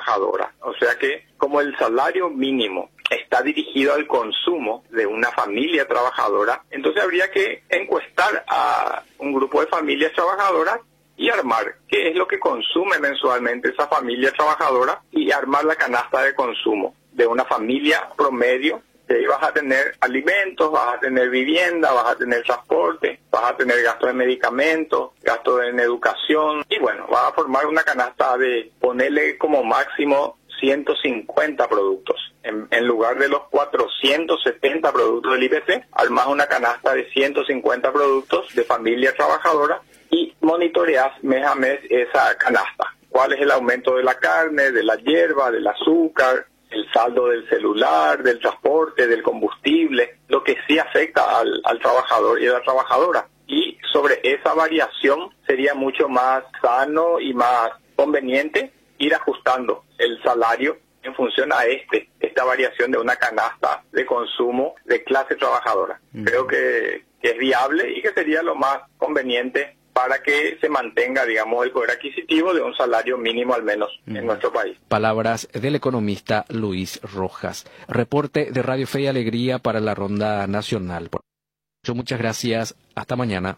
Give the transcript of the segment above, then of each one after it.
trabajadora. O sea que como el salario mínimo está dirigido al consumo de una familia trabajadora, entonces habría que encuestar a un grupo de familias trabajadoras y armar qué es lo que consume mensualmente esa familia trabajadora y armar la canasta de consumo de una familia promedio. Ahí vas a tener alimentos, vas a tener vivienda, vas a tener transporte, vas a tener gasto de medicamentos, gasto en educación y bueno, vas a formar una canasta de ponerle como máximo 150 productos. En lugar de los 470 productos del IPC, armas una canasta de 150 productos de familia trabajadora y monitoreas mes a mes esa canasta. ¿Cuál es el aumento de la carne, de la hierba, del azúcar, el saldo del celular, del transporte, del combustible, lo que sí afecta al trabajador y a la trabajadora? Y sobre esa variación sería mucho más sano y más conveniente ir ajustando el salario en función a esta variación de una canasta de consumo de clase trabajadora. Creo que es viable y que sería lo más conveniente para que se mantenga, digamos, el poder adquisitivo de un salario mínimo al menos en nuestro país. Palabras del economista Luis Rojas. Reporte de Radio Fe y Alegría para la Ronda Nacional. Muchas gracias. Hasta mañana.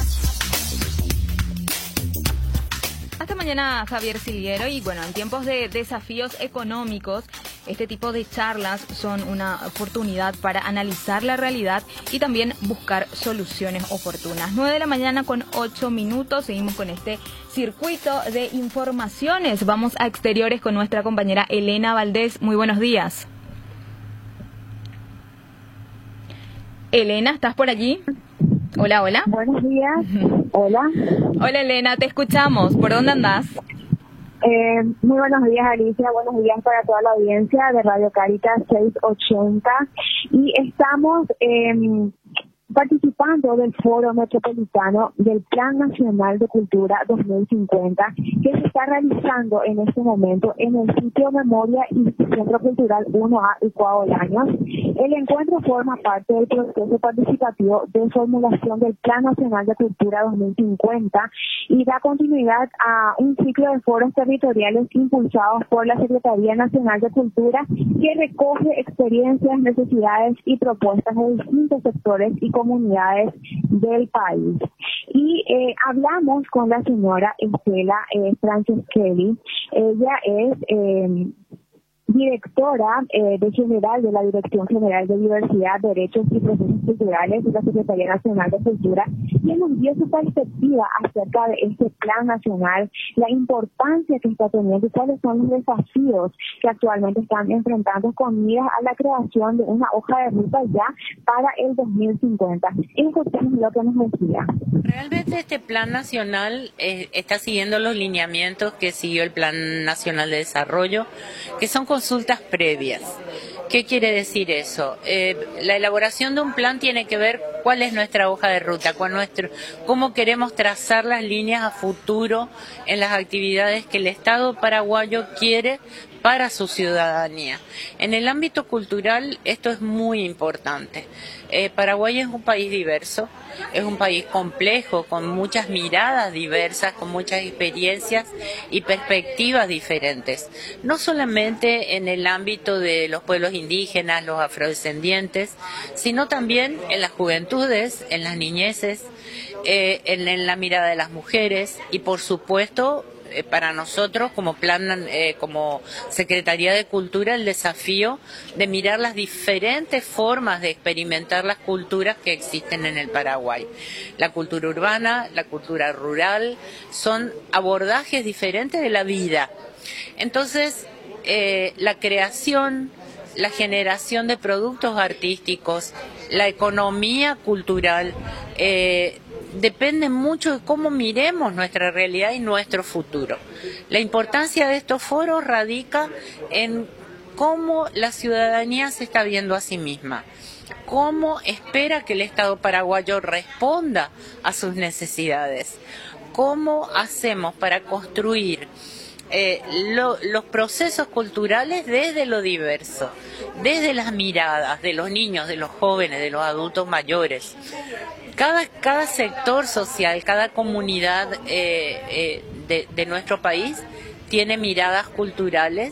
Hasta mañana, Javier Silguero. Y bueno, en tiempos de desafíos económicos, este tipo de charlas son una oportunidad para analizar la realidad y también buscar soluciones oportunas. 9:08 a.m. Seguimos con este circuito de informaciones. Vamos a exteriores con nuestra compañera Elena Valdés. Muy buenos días. Elena, ¿estás por allí? Hola, hola. Buenos días. Hola. Hola, Elena, te escuchamos. ¿Por dónde andás? Muy buenos días, Alicia. Buenos días para toda la audiencia de Radio Caritas 680. Y estamos participando del Foro Metropolitano del Plan Nacional de Cultura 2050, que se está realizando en este momento en el sitio Memoria y Centro Cultural 1A y Cuaolaños. El encuentro forma parte del proceso participativo de formulación del Plan Nacional de Cultura 2050 y da continuidad a un ciclo de foros territoriales impulsados por la Secretaría Nacional de Cultura, que recoge experiencias, necesidades y propuestas de distintos sectores y comunidades del país. Y hablamos con la señora Estela Franceschelli. Ella es directora general de la Dirección General de Diversidad, Derechos y Procesos Culturales de la Secretaría Nacional de Cultura, y nos dio su perspectiva acerca de este plan nacional, la importancia que está teniendo y cuáles son los desafíos que actualmente están enfrentando con miras a la creación de una hoja de ruta ya para el 2050. Eso es lo que nos decía. Realmente este plan nacional está siguiendo los lineamientos que siguió el Plan Nacional de Desarrollo, que son consultas previas. ¿Qué quiere decir eso? La elaboración de un plan tiene que ver cuál es nuestra hoja de ruta, cómo queremos trazar las líneas a futuro en las actividades que el Estado paraguayo quiere para su ciudadanía. En el ámbito cultural esto es muy importante. Paraguay es un país diverso, es un país complejo, con muchas miradas diversas, con muchas experiencias y perspectivas diferentes. No solamente en el ámbito de los pueblos indígenas, los afrodescendientes, sino también en las juventudes, en las niñeces, en la mirada de las mujeres y, por supuesto, para nosotros como como Secretaría de Cultura, el desafío de mirar las diferentes formas de experimentar las culturas que existen en el Paraguay. La cultura urbana, la cultura rural, son abordajes diferentes de la vida. Entonces, la creación, la generación de productos artísticos, la economía cultural, depende mucho de cómo miremos nuestra realidad y nuestro futuro. La importancia de estos foros radica en cómo la ciudadanía se está viendo a sí misma, cómo espera que el Estado paraguayo responda a sus necesidades, cómo hacemos para construir los procesos culturales desde lo diverso, desde las miradas de los niños, de los jóvenes, de los adultos mayores. Cada sector social, cada comunidad de nuestro país tiene miradas culturales